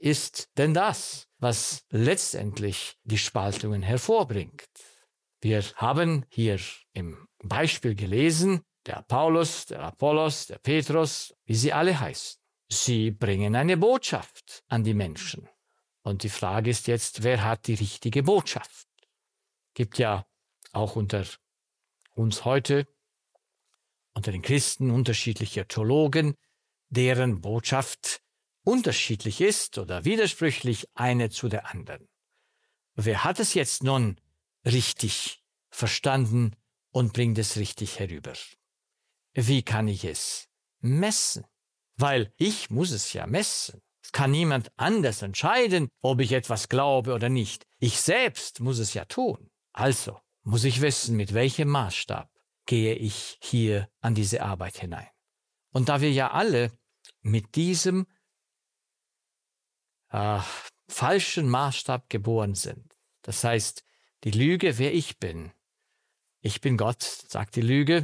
ist denn das, was letztendlich die Spaltungen hervorbringt? Wir haben hier im Beispiel gelesen, der Paulus, der Apollos, der Petrus, wie sie alle heißen. Sie bringen eine Botschaft an die Menschen. Und die Frage ist jetzt, wer hat die richtige Botschaft? Es gibt ja auch unter uns heute, unter den Christen, unterschiedliche Theologen, deren Botschaft unterschiedlich ist oder widersprüchlich eine zu der anderen. Wer hat es jetzt nun richtig verstanden und bringt es richtig herüber? Wie kann ich es messen? Weil ich muss es ja messen. Es kann niemand anders entscheiden, ob ich etwas glaube oder nicht. Ich selbst muss es ja tun. Also muss ich wissen, mit welchem Maßstab gehe ich hier an diese Arbeit hinein. Und da wir ja alle mit diesem falschen Maßstab geboren sind, das heißt, die Lüge, wer ich bin Gott, sagt die Lüge,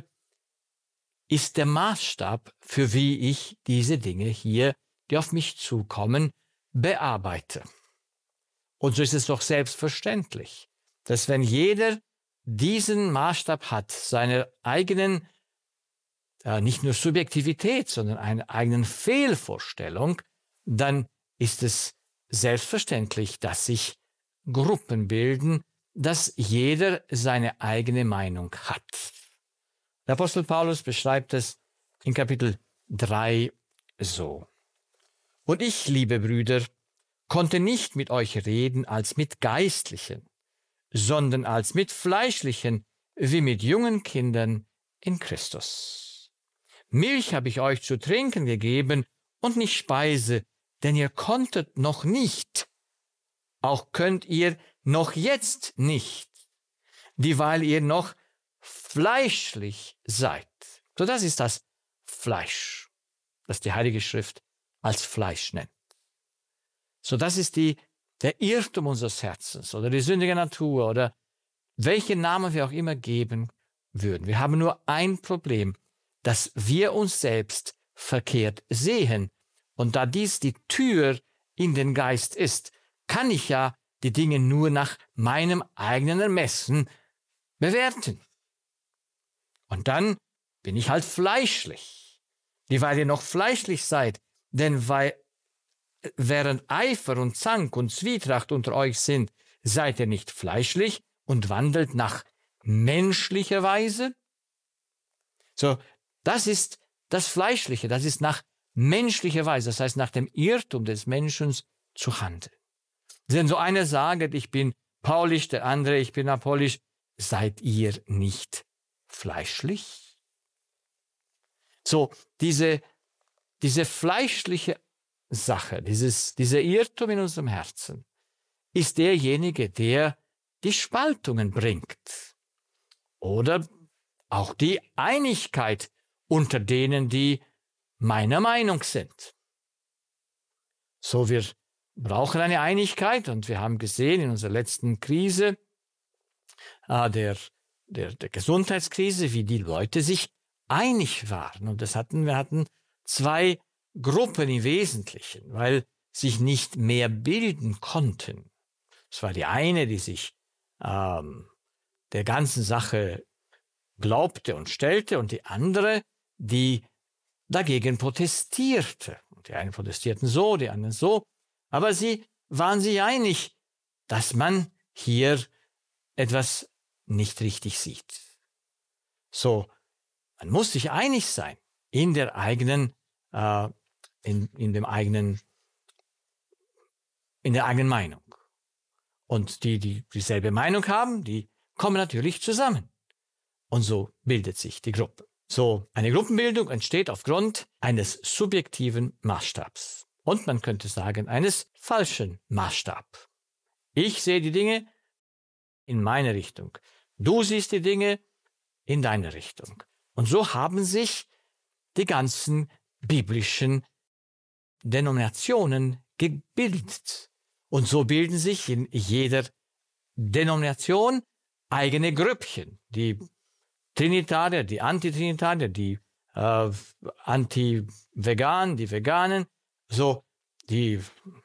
ist der Maßstab, für wie ich diese Dinge hier, die auf mich zukommen, bearbeite. Und so ist es doch selbstverständlich, dass wenn jeder diesen Maßstab hat, seine eigenen, nicht nur Subjektivität, sondern eine eigenen Fehlvorstellung, dann ist es selbstverständlich, dass sich Gruppen bilden, dass jeder seine eigene Meinung hat. Der Apostel Paulus beschreibt es in Kapitel 3 so. Und ich, liebe Brüder, konnte nicht mit euch reden als mit Geistlichen, sondern als mit Fleischlichen, wie mit jungen Kindern in Christus. Milch habe ich euch zu trinken gegeben und nicht Speise, denn ihr konntet noch nicht, auch könnt ihr noch jetzt nicht, dieweil ihr noch fleischlich seid. So, das ist das Fleisch, das die Heilige Schrift als Fleisch nennt. So, das ist der Irrtum unseres Herzens oder die sündige Natur oder welchen Namen wir auch immer geben würden. Wir haben nur ein Problem, dass wir uns selbst verkehrt sehen. Und da dies die Tür in den Geist ist, kann ich ja die Dinge nur nach meinem eigenen Ermessen bewerten. Und dann bin ich halt fleischlich, dieweil ihr noch fleischlich seid, denn während Eifer und Zank und Zwietracht unter euch sind, seid ihr nicht fleischlich und wandelt nach menschlicher Weise? So, das ist das Fleischliche, das ist nach menschlicher Weise, das heißt nach dem Irrtum des Menschen zu handeln. Wenn so einer sagt, ich bin paulisch, der andere, ich bin apollisch, seid ihr nicht fleischlich? So, diese fleischliche Sache, dieser Irrtum in unserem Herzen, ist derjenige, der die Spaltungen bringt. Oder auch die Einigkeit unter denen, die meiner Meinung sind. So, wir brauchen eine Einigkeit und wir haben gesehen in unserer letzten Krise, der Gesundheitskrise, wie die Leute sich einig waren. Und wir hatten zwei Gruppen im Wesentlichen, weil sich nicht mehr bilden konnten. Es war die eine, die sich der ganzen Sache glaubte und stellte, und die andere, die dagegen protestierte. Und die einen protestierten so, die anderen so, aber sie waren sich einig, dass man hier etwas nicht richtig sieht. So, man muss sich einig sein in der eigenen, in der eigenen Meinung. Und die dieselbe Meinung haben, die kommen natürlich zusammen. Und so bildet sich die Gruppe. So, eine Gruppenbildung entsteht aufgrund eines subjektiven Maßstabs. Und man könnte sagen, eines falschen Maßstabs. Ich sehe die Dinge in meine Richtung. Du siehst die Dinge in deine Richtung. Und so haben sich die ganzen biblischen Denominationen gebildet. Und so bilden sich in jeder Denomination eigene Grüppchen. Die Trinitarier, die Antitrinitarier, die Anti-Vegan, die Veganen, so die